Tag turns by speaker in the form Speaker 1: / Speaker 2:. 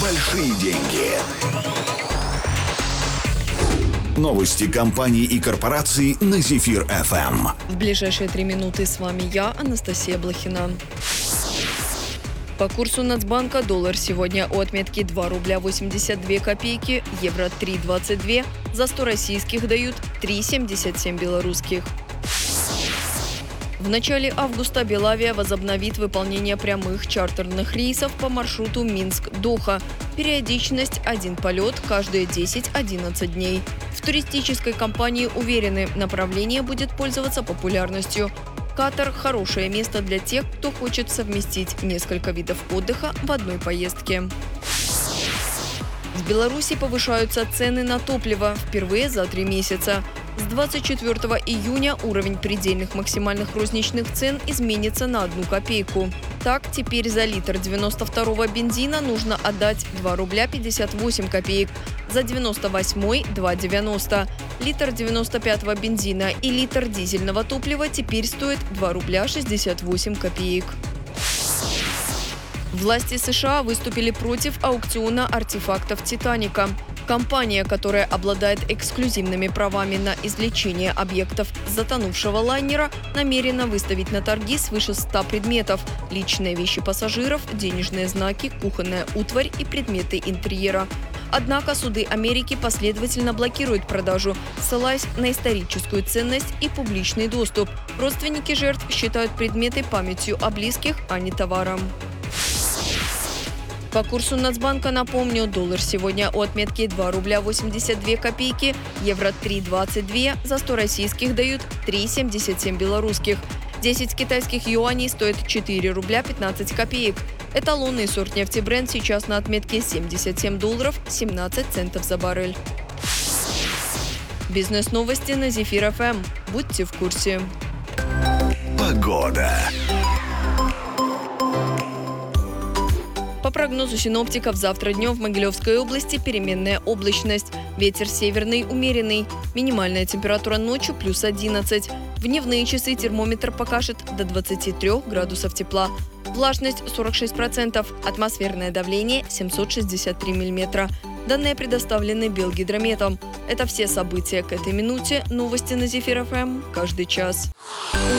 Speaker 1: большие деньги. Новости компаний и корпораций на Зефир ФМ.
Speaker 2: В ближайшие 3 минуты с вами я, Анастасия Блохина. По курсу Нацбанка доллар сегодня у отметки 2 рубля 82 копейки, евро 3,22, за 100 российских дают 3,77 белорусских. В начале августа Белавия возобновит выполнение прямых чартерных рейсов по маршруту Минск-Доха. Периодичность – 1 полет каждые 10-11 дней. В туристической компании уверены, направление будет пользоваться популярностью. Катар – хорошее место для тех, кто хочет совместить несколько видов отдыха в одной поездке. В Беларуси повышаются цены на топливо впервые за 3 месяца. С 24 июня уровень предельных максимальных розничных цен изменится на 1 копейку. Так, теперь за литр 92-го бензина нужно отдать 2 рубля 58 копеек, за 98-й – 2,90. Литр 95-го бензина и литр дизельного топлива теперь стоит 2 рубля 68 копеек. Власти США выступили против аукциона артефактов «Титаника». Компания, которая обладает эксклюзивными правами на извлечение объектов затонувшего лайнера, намерена выставить на торги свыше 100 предметов – личные вещи пассажиров, денежные знаки, кухонная утварь и предметы интерьера. Однако суды Америки последовательно блокируют продажу, ссылаясь на историческую ценность и публичный доступ. Родственники жертв считают предметы памятью о близких, а не товаром. По курсу Нацбанка, напомню, доллар сегодня у отметки 2 рубля 82 копейки, евро 3,22, за 100 российских дают 3,77 белорусских. 10 китайских юаней стоит 4 рубля 15 копеек. Эталонный сорт нефти Brent сейчас на отметке $77 17 центов за баррель. Бизнес-новости на Зефир ФМ. Будьте в курсе.
Speaker 1: Погода.
Speaker 2: По прогнозу синоптиков, завтра днем в Могилевской области переменная облачность. Ветер северный умеренный. Минимальная температура ночью плюс 11. В дневные часы термометр покажет до 23 градусов тепла. Влажность 46%. Атмосферное давление 763 миллиметра. Данные предоставлены Белгидрометом. Это все события к этой минуте. Новости на Зефир ФМ каждый час.